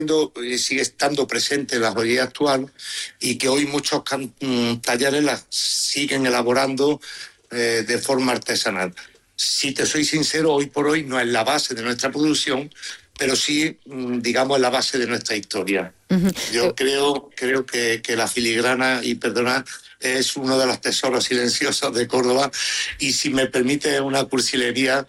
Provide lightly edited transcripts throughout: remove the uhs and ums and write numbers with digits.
sigue estando presente en la joyería actual y que hoy muchos talleres las siguen elaborando de forma artesanal. Si te soy sincero, hoy por hoy no es la base de nuestra producción, pero sí, digamos, la base de nuestra historia. Yo creo que la filigrana, y perdona, es uno de los tesoros silenciosos de Córdoba, y si me permite una cursilería,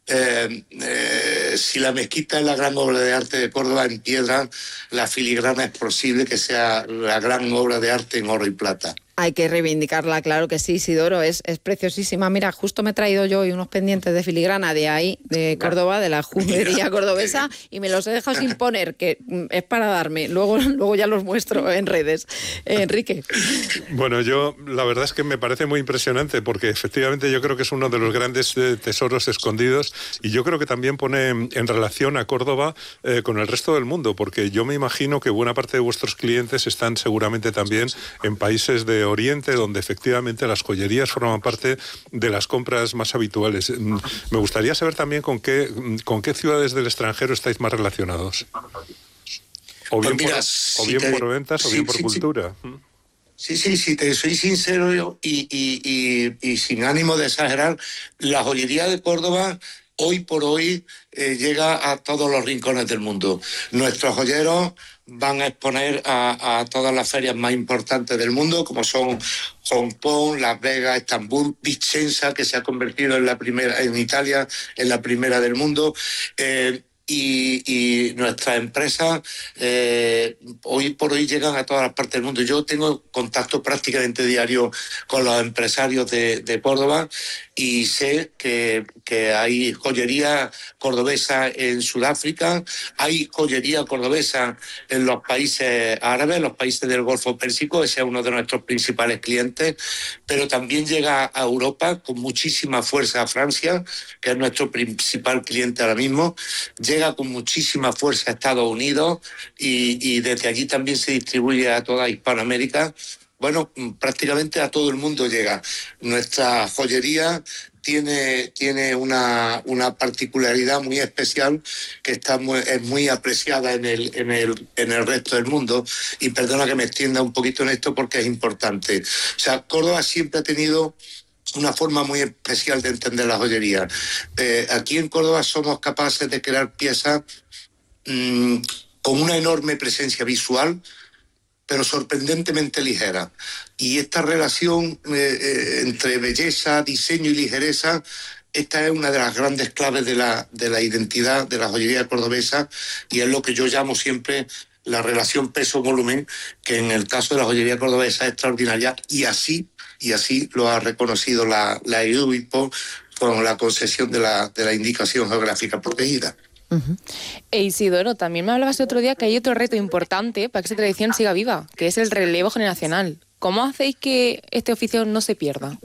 si la mezquita es la gran obra de arte de Córdoba en piedra, la filigrana es posible que sea la gran obra de arte en oro y plata. Hay que reivindicarla, claro que sí, Isidoro, es preciosísima. Mira, justo me he traído yo hoy unos pendientes de filigrana de ahí, de Córdoba, de la juguería cordobesa, y me los he dejado sin poner, que es para darme. Luego ya los muestro en redes. Enrique. Bueno, yo la verdad es que me parece muy impresionante, porque efectivamente yo creo que es uno de los grandes tesoros escondidos, y yo creo que también pone en relación a Córdoba con el resto del mundo, porque yo me imagino que buena parte de vuestros clientes están seguramente también en países de Oriente, donde efectivamente las joyerías forman parte de las compras más habituales. Me gustaría saber también con qué ciudades del extranjero estáis más relacionados. O bien, por ventas o bien por cultura. Sí, te soy sincero y sin ánimo de exagerar, la joyería de Córdoba hoy por hoy llega a todos los rincones del mundo. Nuestros joyeros van a exponer a todas las ferias más importantes del mundo, como son Hong Kong, Las Vegas, Estambul, Vicenza, que se ha convertido en Italia en la primera del mundo. Y nuestras empresas hoy por hoy llegan a todas las partes del mundo. Yo tengo contacto prácticamente diario con los empresarios de Córdoba, y sé que hay joyería cordobesa en Sudáfrica, hay joyería cordobesa en los países árabes, los países del Golfo Pérsico. Ese es uno de nuestros principales clientes, pero también llega a Europa con muchísima fuerza, a Francia, que es nuestro principal cliente ahora mismo. Llega con muchísima fuerza a Estados Unidos, y desde allí también se distribuye a toda Hispanoamérica. Bueno, prácticamente a todo el mundo llega. Nuestra joyería tiene una particularidad muy especial, que es muy apreciada en el resto del mundo, y perdona que me extienda un poquito en esto porque es importante. O sea, Córdoba siempre ha tenido una forma muy especial de entender la joyería. Aquí en Córdoba somos capaces de crear piezas con una enorme presencia visual, pero sorprendentemente ligera. Y esta relación entre belleza, diseño y ligereza, esta es una de las grandes claves de la identidad de la joyería cordobesa, y es lo que yo llamo siempre la relación peso-volumen, que en el caso de la joyería cordobesa es extraordinaria, y así lo ha reconocido la EUIPO con la concesión de la indicación geográfica protegida. E Isidoro, también me hablabas el otro día que hay otro reto importante para que esa tradición siga viva, que es el relevo generacional. ¿Cómo hacéis que este oficio no se pierda?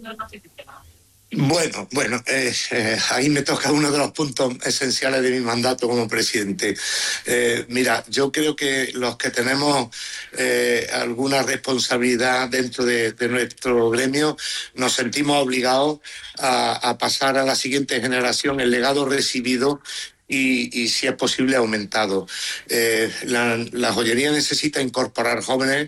Bueno, ahí me toca uno de los puntos esenciales de mi mandato como presidente. Mira, yo creo que los que tenemos alguna responsabilidad dentro de nuestro gremio nos sentimos obligados a pasar a la siguiente generación el legado recibido, y si es posible aumentado. La joyería necesita incorporar jóvenes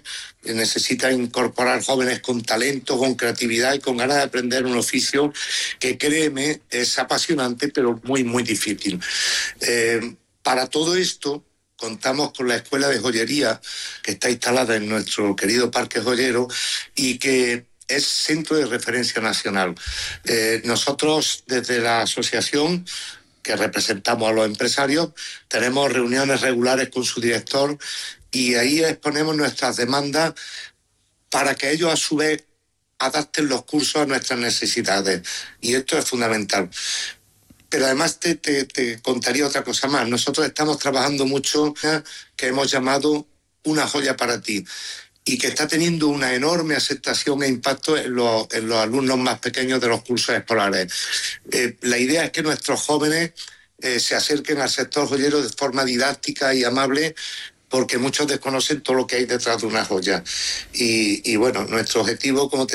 con talento, con creatividad y con ganas de aprender un oficio que, créeme, es apasionante, pero muy, muy difícil. Para todo esto contamos con la Escuela de Joyería, que está instalada en nuestro querido Parque Joyero y que es centro de referencia nacional. Nosotros, desde la asociación que representamos a los empresarios, tenemos reuniones regulares con su director, y ahí exponemos nuestras demandas para que ellos a su vez adapten los cursos a nuestras necesidades, y esto es fundamental. Pero además te contaría otra cosa más. Nosotros estamos trabajando mucho que hemos llamado Una joya para ti, y que está teniendo una enorme aceptación e impacto en los alumnos más pequeños de los cursos escolares. La idea es que nuestros jóvenes se acerquen al sector joyero de forma didáctica y amable, porque muchos desconocen todo lo que hay detrás de una joya. Y bueno, nuestro objetivo, como te